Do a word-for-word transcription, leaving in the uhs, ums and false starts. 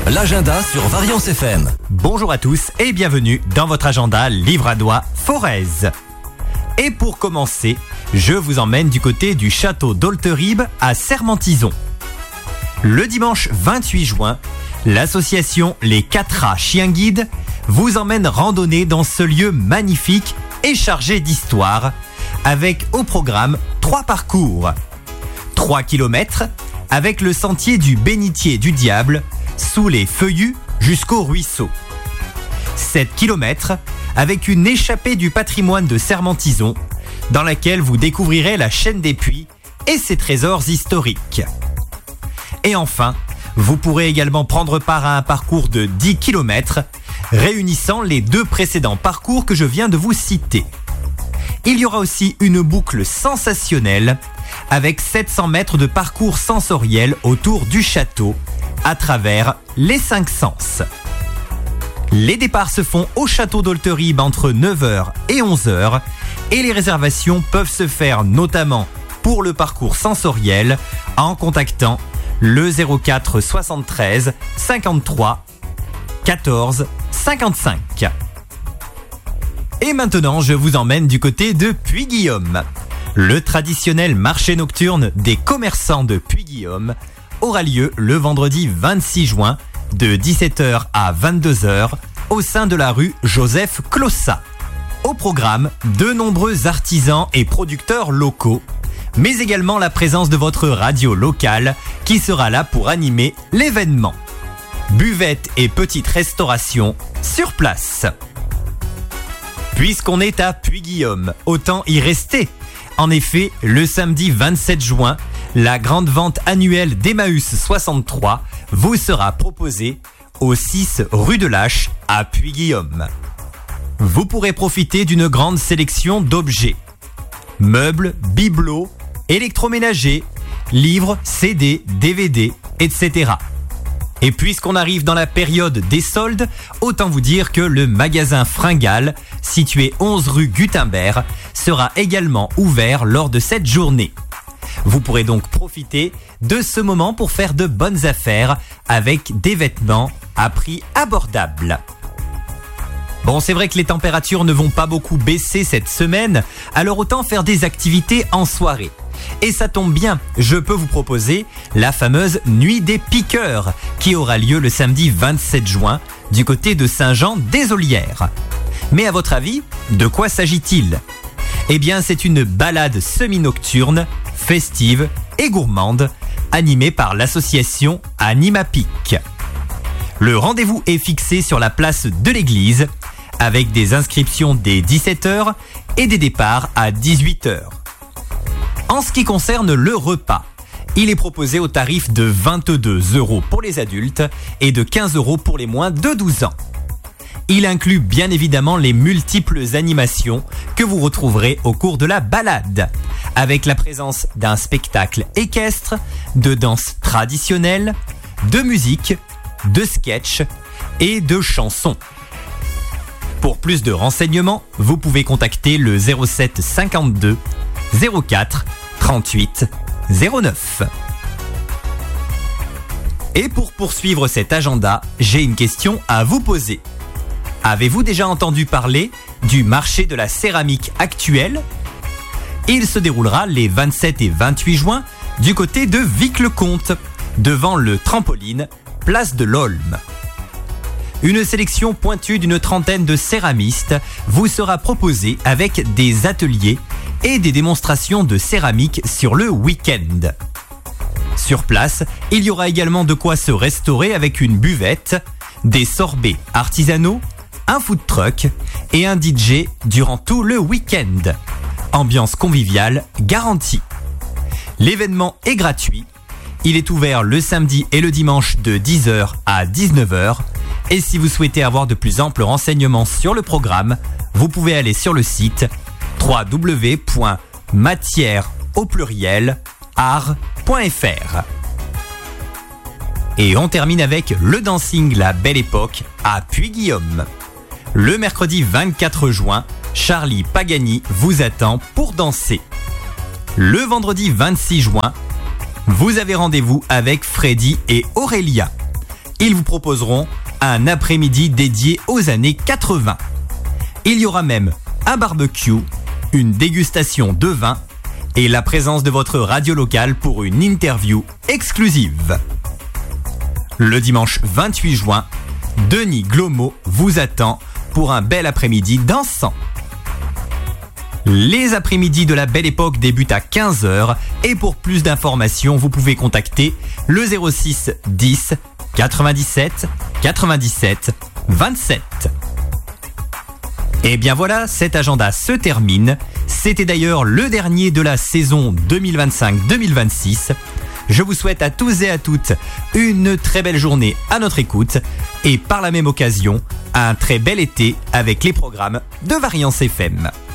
l'agenda sur Variance F M. Bonjour à tous et bienvenue dans votre agenda livradois Forez. Et pour commencer, je vous emmène du côté du château d'Olteribe à Sermentizon. Le dimanche vingt-huit juin, l'association Les quatre A Chiens Guides vous emmène randonner dans ce lieu magnifique et chargé d'histoire, avec au programme trois parcours. trois kilomètres avec le sentier du bénitier du diable, sous les feuillus jusqu'au ruisseau. sept kilomètres avec une échappée du patrimoine de Sermentizon, dans laquelle vous découvrirez la chaîne des puits et ses trésors historiques. Et enfin, vous pourrez également prendre part à un parcours de dix kilomètres, réunissant les deux précédents parcours que je viens de vous citer. Il y aura aussi une boucle sensationnelle avec sept cents mètres de parcours sensoriel autour du château, à travers les cinq sens. Les départs se font au château d'Olteribe entre neuf heures et onze heures et les réservations peuvent se faire notamment pour le parcours sensoriel en contactant le zéro quatre soixante-treize cinquante-trois quatorze cinquante-cinq. Et maintenant, je vous emmène du côté de Puy-Guillaume. Le traditionnel marché nocturne des commerçants de Puy-Guillaume aura lieu le vendredi vingt-six juin de dix-sept heures à vingt-deux heures au sein de la rue Joseph Clossat. Au programme, de nombreux artisans et producteurs locaux, mais également la présence de votre radio locale qui sera là pour animer l'événement. Buvette et petite restauration sur place. Puisqu'on est à Puy-Guillaume, autant y rester. En effet, le samedi vingt-sept juin, la grande vente annuelle d'Emmaüs soixante-trois vous sera proposée au six rue de Lâche à Puy-Guillaume. Vous pourrez profiter d'une grande sélection d'objets. Meubles, bibelots, électroménagers, livres, C D, D V D, et cetera. Et puisqu'on arrive dans la période des soldes, autant vous dire que le magasin Fringal, situé onze rue Gutenberg, sera également ouvert lors de cette journée. Vous pourrez donc profiter de ce moment pour faire de bonnes affaires avec des vêtements à prix abordable. Bon, c'est vrai que les températures ne vont pas beaucoup baisser cette semaine, alors autant faire des activités en soirée. Et ça tombe bien, je peux vous proposer la fameuse Nuit des Piqueurs qui aura lieu le samedi vingt-sept juin du côté de Saint-Jean-des-Olières. Mais à votre avis, de quoi s'agit-il ? Eh bien, c'est une balade semi-nocturne, festive et gourmande, animée par l'association Animapic. Le rendez-vous est fixé sur la place de l'église, avec des inscriptions dès dix-sept heures et des départs à dix-huit heures. En ce qui concerne le repas, il est proposé au tarif de vingt-deux euros pour les adultes et de quinze euros pour les moins de douze ans. Il inclut bien évidemment les multiples animations que vous retrouverez au cours de la balade, avec la présence d'un spectacle équestre, de danse traditionnelle, de musique, de sketch et de chansons. Pour plus de renseignements, vous pouvez contacter le zéro sept cinquante-deux zéro quatre trente-huit zéro neuf. Et pour poursuivre cet agenda, j'ai une question à vous poser. Avez-vous déjà entendu parler du marché de la céramique actuel ? Il se déroulera les vingt-sept et vingt-huit juin du côté de Vic-le-Comte, devant le trampoline, place de l'Olme. Une sélection pointue d'une trentaine de céramistes vous sera proposée avec des ateliers et des démonstrations de céramique sur le week-end. Sur place, il y aura également de quoi se restaurer avec une buvette, des sorbets artisanaux, un food truck et un D J durant tout le week-end. Ambiance conviviale garantie. L'événement est gratuit. Il est ouvert le samedi et le dimanche de dix heures à dix-neuf heures. Et si vous souhaitez avoir de plus amples renseignements sur le programme, vous pouvez aller sur le site w w w point matière au pluriel art point f r. Et on termine avec le dancing La Belle Époque à Puy-Guillaume. Le mercredi vingt-quatre juin, Charlie Pagani vous attend pour danser. Le vendredi vingt-six juin, vous avez rendez-vous avec Freddy et Aurélia. ils vous proposeront un après-midi dédié aux années quatre-vingts. Il y aura même un barbecue, une dégustation de vin et la présence de votre radio locale pour une interview exclusive. Le dimanche vingt-huit juin, Denis Glomo vous attend pour un bel après-midi dansant. Les après-midi de la Belle Époque débutent à quinze heures et pour plus d'informations, vous pouvez contacter le zéro six dix quatre-vingt-dix-sept quatre-vingt-dix-sept vingt-sept. Et bien voilà, cet agenda se termine. C'était d'ailleurs le dernier de la saison deux mille vingt-cinq deux mille vingt-six. Je vous souhaite à tous et à toutes une très belle journée à notre écoute et par la même occasion, un très bel été avec les programmes de Variance F M.